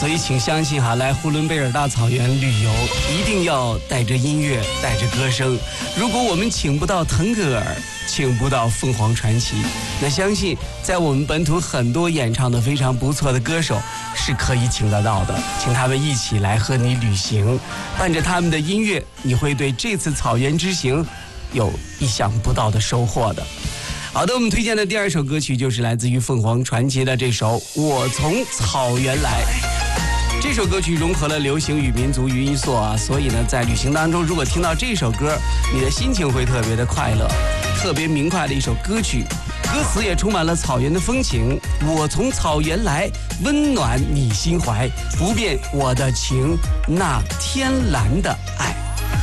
所以请相信哈，来呼伦贝尔大草原旅游一定要带着音乐，带着歌声。如果我们请不到腾格尔，请不到凤凰传奇，那相信在我们本土很多演唱的非常不错的歌手是可以请得到的，请他们一起来和你旅行，伴着他们的音乐，你会对这次草原之行有意想不到的收获的。好的，我们推荐的第二首歌曲就是来自于凤凰传奇的这首《我从草原来》。这首歌曲融合了流行与民族与因素啊，所以呢，在旅行当中，如果听到这首歌，你的心情会特别的快乐，特别明快的一首歌曲，歌词也充满了草原的风情。我从草原来，温暖你心怀，不变我的情，那天蓝的爱。